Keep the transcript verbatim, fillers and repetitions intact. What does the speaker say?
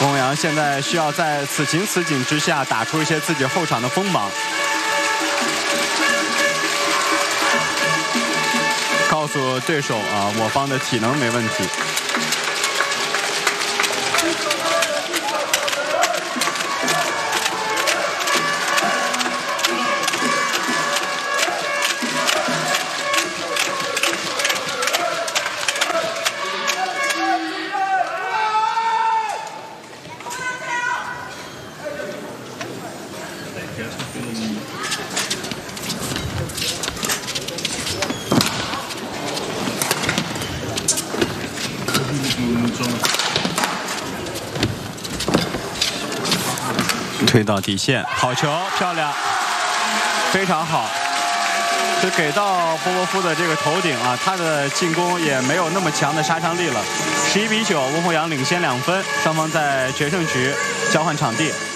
翁宏阳现在需要在此情此景之下打出一些自己后场的锋芒，告诉对手啊，我方的体能没问题。 推到底线，好球，漂亮，非常好。就给到波波夫的这个头顶啊，他的进攻也没有那么强的杀伤力了。十一比九，翁宏阳领先两分，双方在决胜局交换场地。